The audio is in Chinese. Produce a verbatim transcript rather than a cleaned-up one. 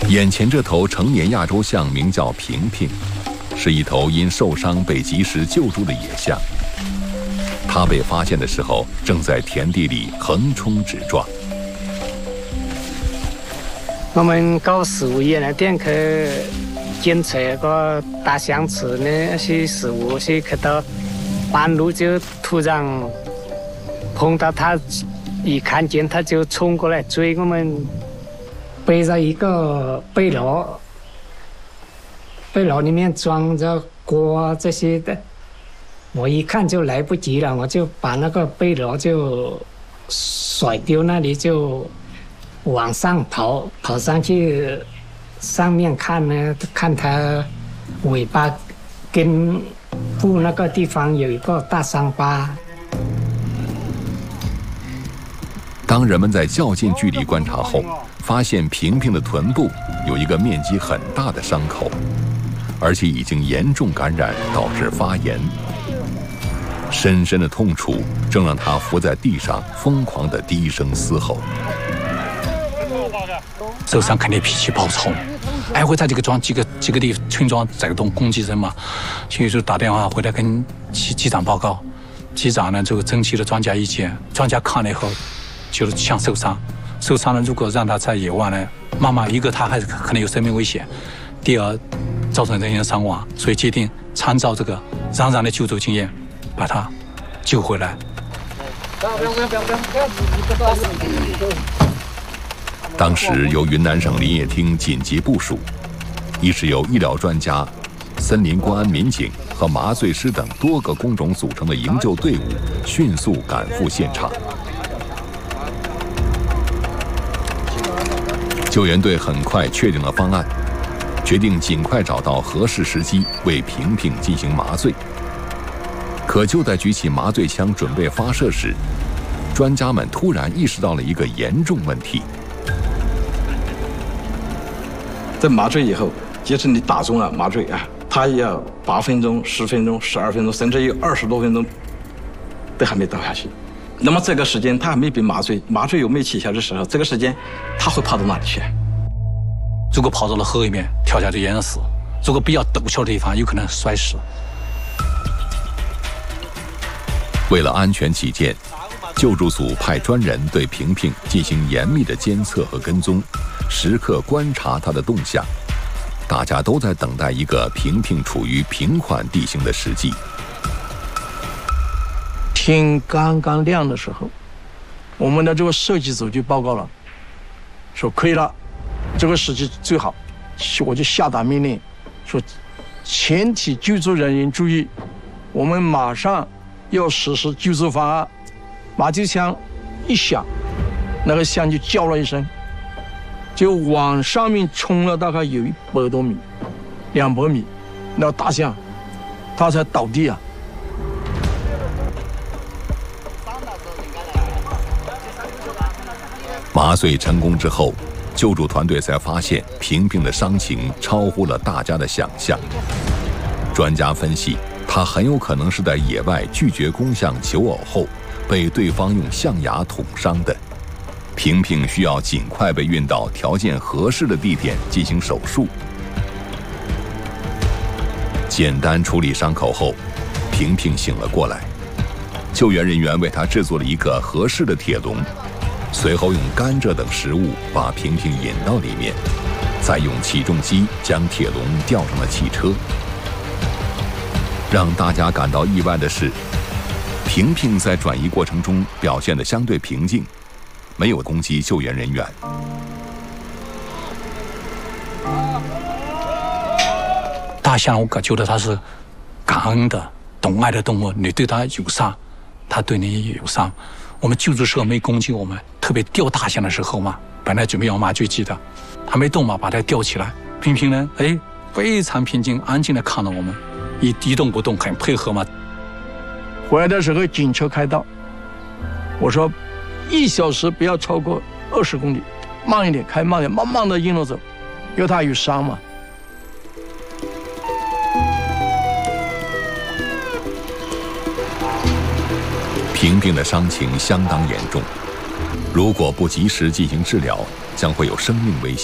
眼前这头成年亚洲象名叫平平，是一头因受伤被及时救助的野象。它被发现的时候，正在田地里横冲直撞。 我们搞食物业那点去检测个大象吃的那些食物，是去到半路就突然碰到它，一看见它就冲过来追我们。背着一个背篓，背篓里面装着锅这些的，我一看就来不及了，我就把那个背篓就甩丢那里，就往上跑，跑上去上面看呢，看它尾巴跟部那个地方有一个大伤疤。 当人们在较近距离观察后，发现平平的臀部有一个面积很大的伤口，而且已经严重感染，导致发炎。深深的痛楚正让他伏在地上疯狂地低声嘶吼。 受伤肯定脾气暴冲，挨回在这个庄几个几个地村庄这个动攻击人嘛，所以就打电话回来跟机机长报告，机长呢就征集了专家意见，专家看了以后，就是像受伤。受伤了，如果让他在野外呢，慢慢一个他还是可能有生命危险，第二造成人员伤亡，所以决定参照这个冉冉的救助经验，把他救回来。 当时由云南省林业厅紧急部署，一是由医疗专家、森林公安民警和麻醉师等多个工种组成的营救队伍迅速赶赴现场。救援队很快确定了方案，决定尽快找到合适时机为平平进行麻醉。可就在举起麻醉枪准备发射时，专家们突然意识到了一个严重问题。 在麻醉以后，即使你打中了麻醉啊，它也要八分钟、十分钟、十二分钟，甚至有二十多分钟都还没倒下去。那么这个时间他还没被麻醉，麻醉又没起效的时候，这个时间他会跑到哪里去？ 如果跑到了河里面，跳下去淹死；如果比较陡峭的地方，有可能摔死。 为了安全起见，救助组派专人对平平进行严密的监测和跟踪，时刻观察他的动向。大家都在等待一个平平处于平缓地形的时机。 天刚刚亮的时候，我们的这个设计组就报告了，说可以了，这个时机最好，我就下达命令，说全体救助人员注意，我们马上要实施救助方案。麻醉枪一响，那个象就叫了一声，就往上面冲了大概有一百多米，两百米，那大象它才倒地啊。 麻醉成功之后，救助团队才发现平平的伤情超乎了大家的想象。专家分析，他很有可能是在野外拒绝攻向求偶后，被对方用象牙捅伤的。平平需要尽快被运到条件合适的地点进行手术。简单处理伤口后，平平醒了过来。救援人员为他制作了一个合适的铁笼。随后用甘蔗等食物把平平引到里面，再用起重机将铁笼吊上了汽车。让大家感到意外的是，平平在转移过程中表现得相对平静，没有攻击救援人员。 大象，我感觉得它是感恩的、懂爱的动物，你对它友善，它对你也友善。我们救助时候没攻击我们，特别吊大象的时候嘛，本来准备用麻醉剂的，还没动嘛，把它吊起来。平平呢，哎，非常平静、安静地看着我们，一一动不动，很配合嘛。 回来的时候警车开道，我说一小时不要超过二十公里，慢一点开，慢点，慢慢的一路走，因为它有伤嘛。 平平的伤情相当严重，如果不及时进行治疗，将会有生命危险。